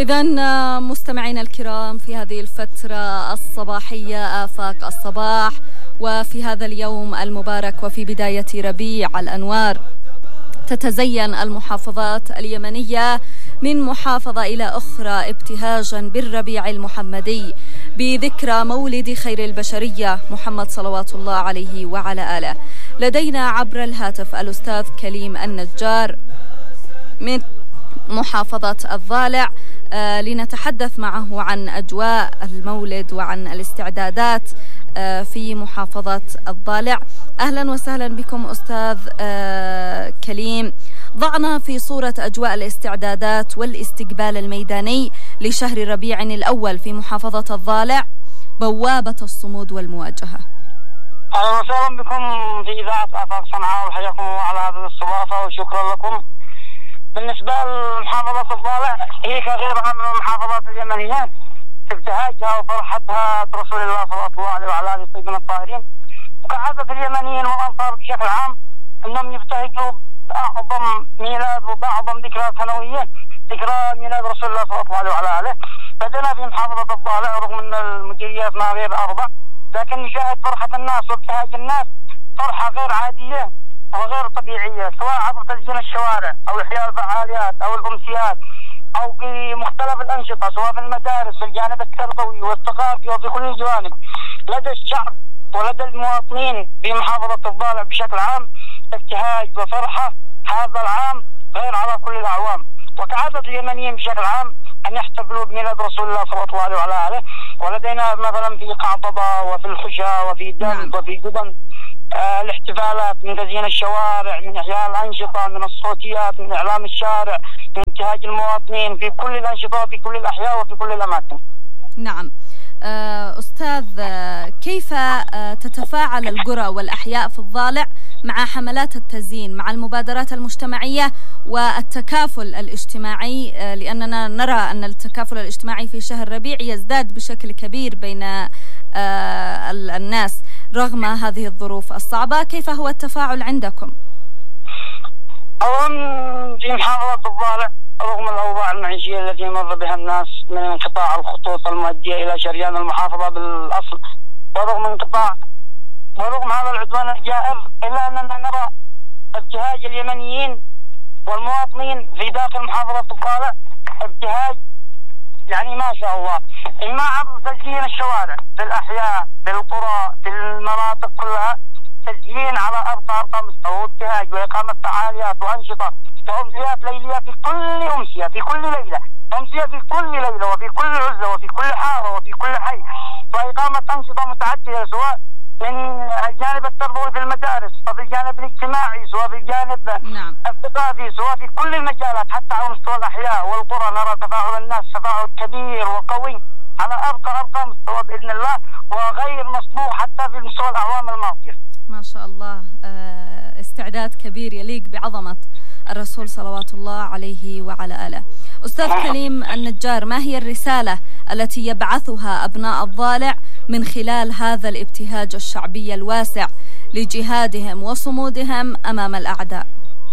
إذن مستمعينا الكرام، في هذه الفترة الصباحية آفاق الصباح، وفي هذا اليوم المبارك وفي بداية ربيع الأنوار، تتزين المحافظات اليمنية من محافظة إلى أخرى ابتهاجا بالربيع المحمدي بذكرى مولد خير البشرية محمد صلوات الله عليه وعلى آله. لدينا عبر الهاتف الأستاذ كليم النجار من محافظة الضالع لنتحدث معه عن أجواء المولد وعن الاستعدادات في محافظة الضالع. أهلا وسهلا بكم أستاذ كليم. ضعنا في صورة أجواء الاستعدادات والاستقبال الميداني لشهر ربيع الأول في محافظة الضالع، بوابة الصمود والمواجهة. أهلا وسهلا بكم في إذاعة آفاق صنعاء، وحياكم الله على هذه الاستضافة وشكرا لكم. بالنسبة لمحافظة الضالع، هي كغيرها من المحافظات اليمنية ابتهاجها وفرحتها برسول الله صلى الله عليه وعلى آله الطيبين الطاهرين. وكعادة اليمنيين والأنصار بشكل عام أنهم يبتهجوا بأعظم ميلاد وبأعظم ذكرى سنوية، ذكرى ميلاد رسول الله صلى الله عليه وعلى آله. بدنا في محافظة الضالع رغم أن المديريات ما غير 4، لكن نشاهد فرحة الناس وابتهاج الناس فرحة غير عادية وغير طبيعية، سواء عبر تزيين الشوارع أو إحياء الفعاليات أو الأمسيات أو بمختلف الأنشطة، سواء في المدارس في الجانب التربوي والثقافي وفي كل الجوانب. لدى الشعب ولدى المواطنين في محافظة الضالع بشكل عام ابتهاج وفرحة هذا العام غير على كل الأعوام. وكعادة اليمنيين بشكل عام أن يحتفلوا بميلاد رسول الله صلى الله عليه وعلى آله. ولدينا مثلا في قعطبة وفي الخشا وفي دمك وفي جبن الاحتفالات من تزيين الشوارع، من إحياء الأنشطة، من الصوتيات، من إعلام الشارع، من انتهاج المواطنين في كل الأنشطة وفي كل الأحياء وفي كل الأماكن. نعم أستاذ، كيف تتفاعل القرى والأحياء في الضالع مع حملات التزيين، مع المبادرات المجتمعية والتكافل الاجتماعي؟ لأننا نرى أن التكافل الاجتماعي في شهر ربيع يزداد بشكل كبير بين الناس رغم هذه الظروف الصعبة. كيف هو التفاعل عندكم؟ أولا في محافظة الضالع رغم الأوضاع المعيشية التي مر بها الناس من انقطاع الخطوط المؤدية إلى شريان المحافظة بالأصل، ورغم هذا العدوان الجائر، إلا أننا نرى ابتهاج اليمنيين والمواطنين في داخل محافظة الضالع ابتهاج يعني ما شاء الله، إما عبر تزيين الشوارع في الأحياء في القرى في المناطق كلها، تزيين على أرقى مستوى ابتهاج وإقامة فعاليات وأنشطة وأمسيات ليلية في كل أمسية في كل ليلة، أمسية في كل ليلة وفي كل عزلة وفي كل حارة وفي كل حي، وإقامة أنشطة متعددة سواء من الجانب التربوي في المدارس وفي الجانب الاجتماعي، سواء في الجانب الثقافي، سواء في كل المجالات حتى على مستوى الأحياء والقرى. نرى تفاعل الناس تفاعل كبير وقوي على أرقى مستوى بإذن الله، وغير مسبوق حتى في مستوى الأعوام الماضية. ما شاء الله، استعداد كبير يليق بعظمة الرسول صلوات الله عليه وعلى آله. أستاذ كليم النجار، ما هي الرسالة التي يبعثها أبناء الضالع من خلال هذا الابتهاج الشعبي الواسع لجهادهم وصمودهم أمام الأعداء؟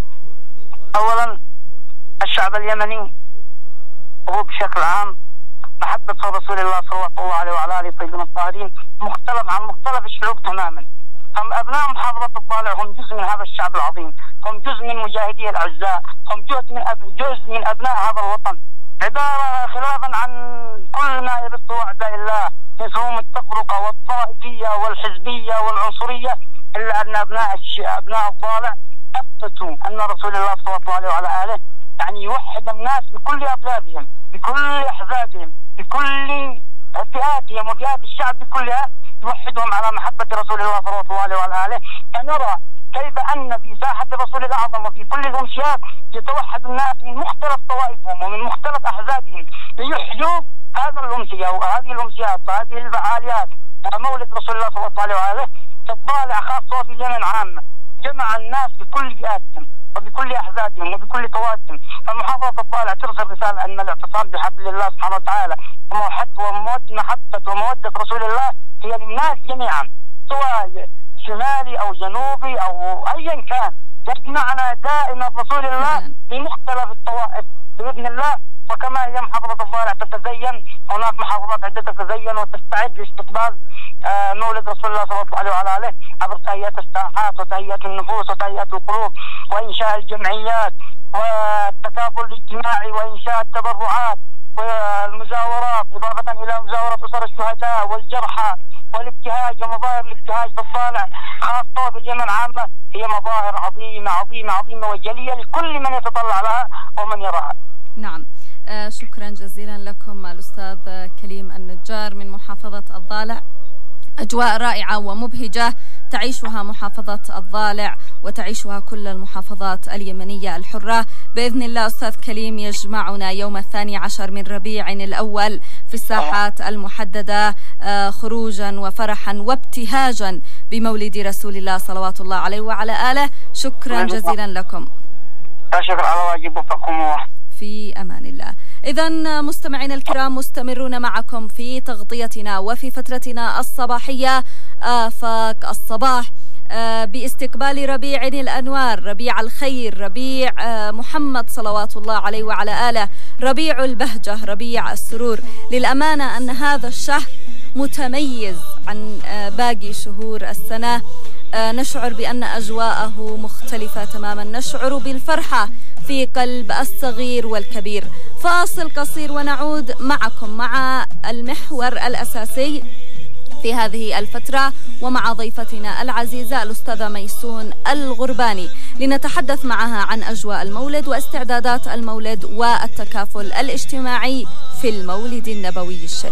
أولا الشعب اليمني هو بشكل عام محبة رسول الله صلى الله عليه وعلى آله الطيبين الطاهرين مختلف عن مختلف الشعوب تماما. هم أبناء محافظة الضالع هم جزء من هذا الشعب العظيم، هم جزء من مجاهديه الأعزاء، هم جزء من أبناء هذا الوطن. عبارة خلافا عن كل ما يبثه أعداء الله من سموم التفرقة والطائفية والحزبية والعنصرية، إلا أن أبناء الضالع أثبتوا أن رسول الله صلى الله عليه وعلى آله يعني يوحد الناس بكل أطيافهم بكل أحزابهم بكل فئاتهم وفئات الشعب بكلها، يوحدهم على محبة رسول الله صلى الله عليه وعلى آله. فنرى كيف أن في ساحة الرسول الأعظم وفي كل الأمسيات يتوحد الناس من مختلف طوائفهم ومن مختلف أحزابهم ليحيوا هذا الأمسية وهذه الأمسيات وهذه الفعاليات مولد رسول الله صلى الله عليه وآله. الضالع خاصة في اليمن عامة جمع الناس بكل فئاتهم وبكل أحزابهم وبكل طوائفهم. فمحافظة الضالع ترسل رسالة أن الاعتصام بحبل الله سبحانه وتعالى ومحبة ومودة رسول الله هي للناس جميعا، سواء شمالي أو جنوبي أو أيا كان، يجمعنا دائما رسول الله في مختلف الطوائف بإذن الله. وكما هي محافظة الضالع تتزين، هناك محافظات عدة تتزين وتستعد لاستقبال مولد رسول الله صلى الله عليه وعلى آله عبر تهيئة الساحات وتهيئة النفوس وتهيئة القلوب وإنشاء الجمعيات والتكافل الاجتماعي وإنشاء التبرعات والمزاورات، إضافة إلى مزاورة أسر الشهداء والجرحى والابتهاج ومظاهر الابتهاج في الضالع خاصة في اليمن عامة. هي مظاهر عظيمة عظيمة عظيمة وجلية لكل من يتطلع لها ومن يراها. نعم، شكرا جزيلا لكم الأستاذ كليم النجار من محافظة الضالع. أجواء رائعة ومبهجة تعيشها محافظة الضالع وتعيشها كل المحافظات اليمنية الحرة. بإذن الله أستاذ كليم يجمعنا يوم 12 من ربيع الأول في الساحات المحددة خروجا وفرحا وابتهاجا بمولد رسول الله صلوات الله عليه وعلى آله. شكرا جزيلا لكم. شكرا على واجب، وفقكم الله. في أمان الله. إذن مستمعينا الكرام، مستمرون معكم في تغطيتنا وفي فترتنا الصباحية آفاق الصباح باستقبال ربيع الأنوار، ربيع الخير، ربيع محمد صلوات الله عليه وعلى آله، ربيع البهجة، ربيع السرور. للأمانة أن هذا الشهر متميز عن باقي شهور السنة، نشعر بأن أجواءه مختلفة تماما، نشعر بالفرحة في قلب الصغير والكبير. فاصل قصير ونعود معكم مع المحور الأساسي في هذه الفترة ومع ضيفتنا العزيزة الأستاذة ميسون الغرباني لنتحدث معها عن أجواء المولد واستعدادات المولد والتكافل الاجتماعي في المولد النبوي الشريف.